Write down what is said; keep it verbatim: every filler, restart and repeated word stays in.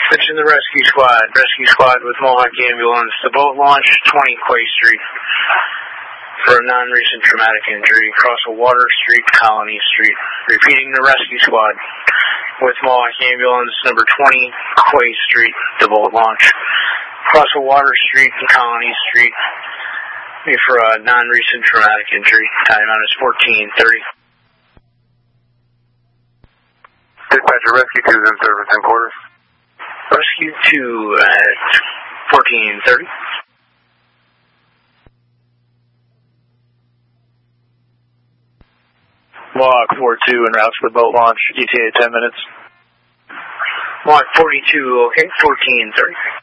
Attention the rescue squad. Rescue squad with Mohawk Ambulance. The boat launch twenty Quay Street for a non-recent traumatic injury. Across a Water Street, Colony Street. Repeating the rescue squad with Mohawk Ambulance, number twenty Quay Street. The boat launch. Across a Water Street, Colony Street for a non-recent traumatic injury. Time out is fourteen thirty. Dispatcher, Rescue two is in service in quarters. Rescue two at fourteen thirty. Mohawk four two en route for the boat launch, E T A ten minutes. Mohawk forty-two, okay, fourteen thirty.